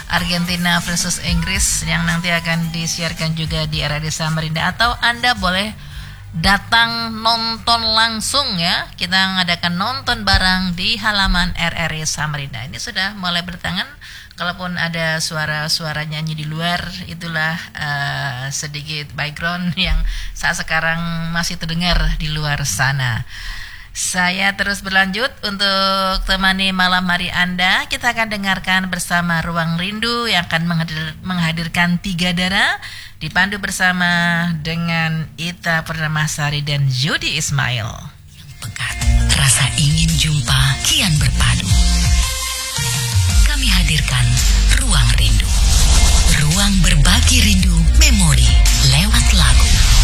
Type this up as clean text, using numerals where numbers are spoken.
Argentina versus Inggris yang nanti akan disiarkan juga di RRI Samarinda, atau Anda boleh datang nonton langsung ya. Kita mengadakan nonton bareng di halaman RRI Samarinda. Ini sudah mulai bertangan. Kalaupun ada suara-suara nyanyi di luar, itulah sedikit background yang saat sekarang masih terdengar di luar sana. Saya terus berlanjut untuk temani malam hari Anda. Kita akan dengarkan bersama Ruang Rindu yang akan menghadirkan Tiga Dara, dipandu bersama dengan Ita Purnamasari dan Jody Ismail. Yang pekat, rasa ingin jumpa kian berpadu. Kami hadirkan Ruang Rindu. Ruang berbagi rindu memori lewat lagu.